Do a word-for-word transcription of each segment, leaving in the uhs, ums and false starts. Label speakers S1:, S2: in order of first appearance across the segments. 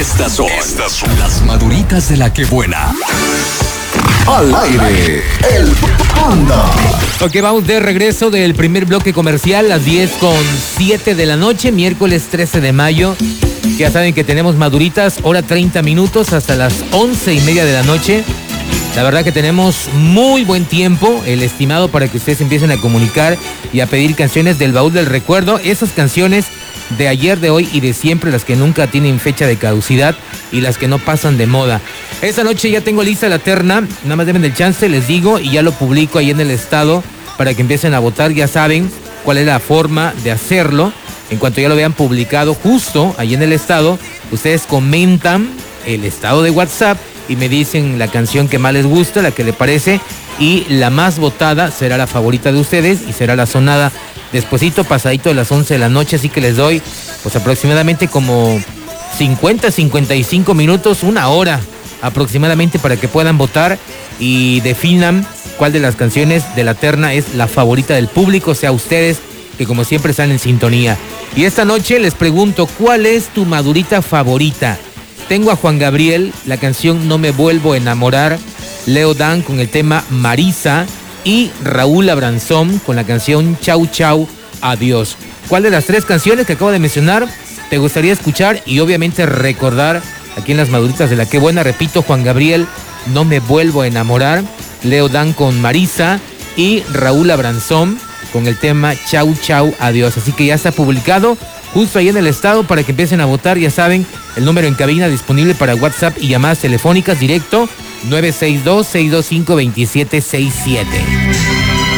S1: Estas son, Estas son las maduritas de la que buena. Al aire, el Panda.
S2: Ok, vamos de regreso del primer bloque comercial, las diez con siete de la noche, miércoles trece de mayo. Ya saben que tenemos maduritas, hora treinta minutos hasta las once y media de la noche. La verdad que tenemos muy buen tiempo, el estimado, para que ustedes empiecen a comunicar y a pedir canciones del baúl del recuerdo. Esas canciones de ayer, de hoy y de siempre, las que nunca tienen fecha de caducidad y las que no pasan de moda. Esta noche ya tengo lista la terna, nada más deben del chance, les digo, y ya lo publico ahí en el estado para que empiecen a votar. Ya saben cuál es la forma de hacerlo. En cuanto ya lo vean publicado justo ahí en el estado, ustedes comentan el estado de WhatsApp y me dicen la canción que más les gusta, la que les parece, y la más votada será la favorita de ustedes y será la sonada despuesito, pasadito de las once de la noche. Así que les doy pues aproximadamente como cincuenta, cincuenta y cinco minutos, una hora aproximadamente, para que puedan votar y definan cuál de las canciones de la terna es la favorita del público, sea ustedes, que como siempre están en sintonía. Y esta noche les pregunto, ¿cuál es tu madurita favorita? Tengo a Juan Gabriel, la canción No me vuelvo a enamorar, Leo Dan con el tema Marisa y Raúl Abranzón con la canción Chau Chau Adiós. ¿Cuál de las tres canciones que acabo de mencionar te gustaría escuchar y obviamente recordar aquí en las maduritas de la que buena? Repito, Juan Gabriel, No me vuelvo a enamorar, Leo Dan con Marisa y Raúl Abranzón con el tema Chau Chau Adiós. Así que ya está publicado justo ahí en el estado para que empiecen a votar. Ya saben, el número en cabina disponible para WhatsApp y llamadas telefónicas directo nueve seis dos, seis dos cinco, dos siete seis siete.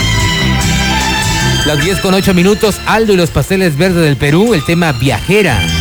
S2: Las diez con ocho minutos, Aldo y los Pasteles Verdes del Perú, el tema Viajera.